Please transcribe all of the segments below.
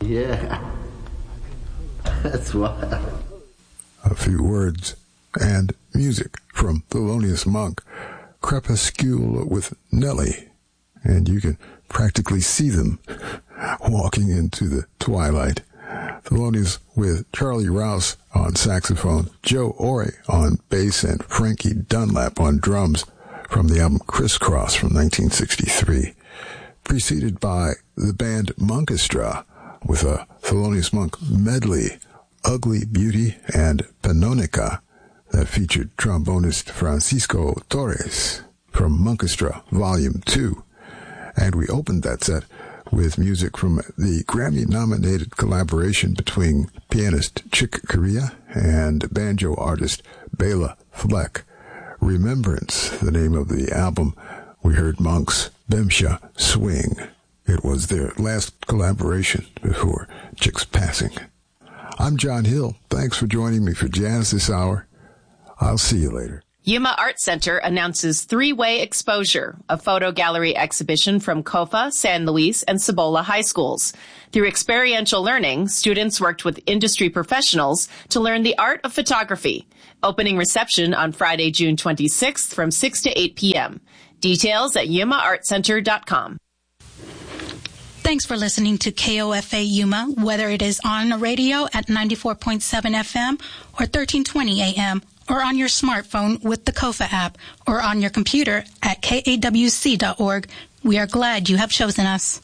Yeah. That's wild. A few words and music from Thelonious Monk, Crepuscule with Nelly, and you can practically see them walking into the twilight. Thelonious with Charlie Rouse on saxophone, Joe Ore on bass, and Frankie Dunlap on drums from the album Crisscross from 1963, preceded by the band Monkestra with a Thelonious Monk medley, Ugly Beauty and Pannonica, that featured trombonist Francisco Torres from Monkestra Volume 2. And we opened that set with music from the Grammy-nominated collaboration between pianist Chick Corea and banjo artist Bela Fleck. Remembrance, the name of the album. We heard Monk's Bemsha Swing. It was their last collaboration before Chick's passing. I'm John Hill. Thanks for joining me for Jazz this hour. I'll see you later. Yuma Art Center announces Three-Way Exposure, a photo gallery exhibition from COFA, San Luis, and Cibola high schools. Through experiential learning, students worked with industry professionals to learn the art of photography. Opening reception on Friday, June 26th from 6 to 8 p.m. Details at yumaartcenter.com. Thanks for listening to KOFA Yuma, whether it is on the radio at 94.7 FM or 1320 AM, or on your smartphone with the KOFA app, or on your computer at kawc.org. We are glad you have chosen us.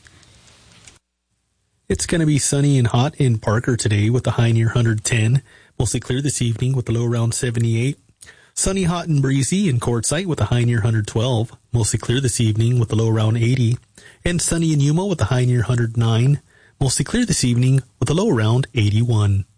It's going to be sunny and hot in Parker today with a high near 110. Mostly clear this evening with a low around 78. Sunny, hot, and breezy in Quartzsite with a high near 112. Mostly clear this evening with a low around 80. And sunny in Yuma with a high near 109. Mostly clear this evening with a low around 81.